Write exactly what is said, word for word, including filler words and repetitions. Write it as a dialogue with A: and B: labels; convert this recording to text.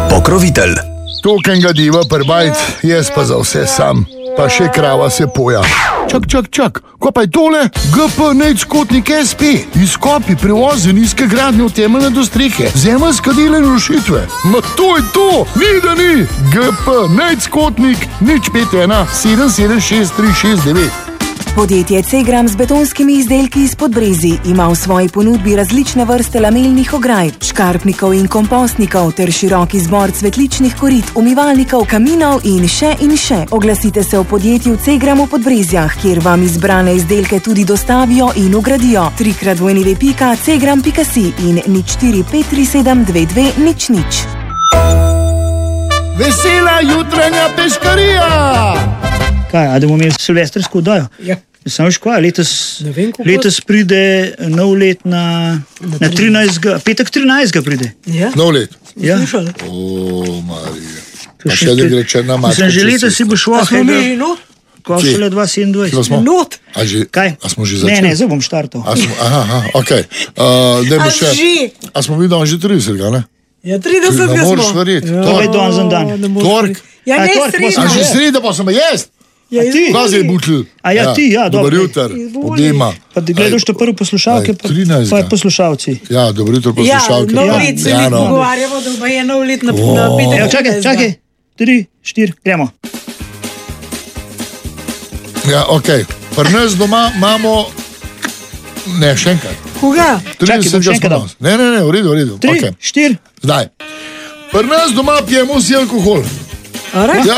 A: Pokrovitelj.
B: Token ga diva prbajt, jaz pa za vse sam. Pa še krava se poja. Čak, čak, čak, ko pa je tole? G P Nejckotnik S P. Izkopi, prevozi, nizke gradnje v temeljne do strehe. Zemeljska dela in rušitve. Ma to je to, ni da ni. G P Nejckotnik, nič pet ena sedem sedem šest tri šest devet.
C: Podjetje Cegram z betonskimi izdelki iz Podbrezij ima v svoji ponudbi različne vrste lamelnih ograj, škarpnikov in kompostnikov ter širok izbor cvetličnih korit, umivalnikov, kaminov in še in še. Oglasite se v podjetju Cegram v Podbrezjah, kjer vam izbrane izdelke tudi dostavijo in ugradijo. trikrat w w w pika cegram pika si in nič štiri pet tri sedem dve dve nič nič.
B: Vesela jutranja peškarija!
D: Kaj, a da bomo imeli silvestrsko oddajo?
E: Ja.
D: Samo veš kaj, letos,
E: vem,
D: letos pride nov let na, na trinajstega, petek trinajstega pride.
E: Ja?
B: Nov let.
D: Ja.
B: O, Marija. Pa še da gre črna mačka.
D: Sem že letos si boš
E: A smo
D: vohel,
E: mi že not?
D: ko so le dva sedemindvajset.
B: Smo?
E: Not?
B: A, že,
D: Kaj?
B: a smo že
D: Ne,
B: začeli?
D: ne, zdaj bom štartal.
B: A smo, aha, aha, okej. Okay. Uh,
E: A že?
B: a smo mi danes že tridesetega, ne?
E: Ja, tridesetega
B: Ne
E: smo.
B: moreš verjeti.
E: Ja.
D: To je danes za dan.
E: Ne moreš
B: Tork?
E: verjeti. Ja,
D: A,
E: ne,
D: tork,
E: sreda.
B: A že sreda pa sem jaz?
E: Ja,
D: A ti?
E: izvoli.
B: Kaj zdaj butl?
D: A ja, ti, ja,
B: Dobar
D: dobro.
B: jutr,
E: Izvoli.
B: obema.
D: Pa da gledaš to prvo poslušalke,
B: Aj,
D: pa,
B: trinajstega.
D: pa poslušalci.
B: Ja, dobro jutro
E: Ja,
B: poslušalke.
E: nov
D: Ja,
E: let se
B: ja,
E: mi
B: no.
E: pogovarjamo, da pa je nov let na,
B: O.
E: na petek.
D: Evo, čakaj, čakaj, tri, štiri, gremo.
B: Ja, okej. Okay. Pri nas doma imamo... Ne, še enkrat.
E: Koga?
D: Čakaj, bom še
B: tridesetega
D: enkrat
B: smo danes. Ne, ne, ne, v redu, v redu.
D: Tri,
B: Okay.
D: štiri.
B: Zdaj. Pri nas doma pijemo vsi alkohol.
E: A res?
B: Ja,